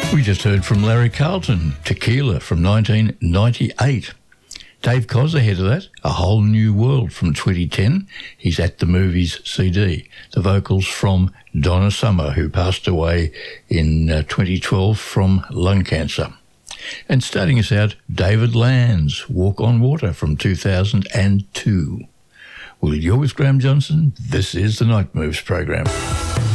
We just heard from Larry Carlton, Tequila from 1998. Dave Koz ahead of that, A Whole New World from 2010. He's At the Movies CD. The vocals from Donna Summer, who passed away in 2012 from lung cancer. And starting us out, David Lanz, Walk on Water from 2002. Well, you're with Graham Johnson. This is the Night Moves program.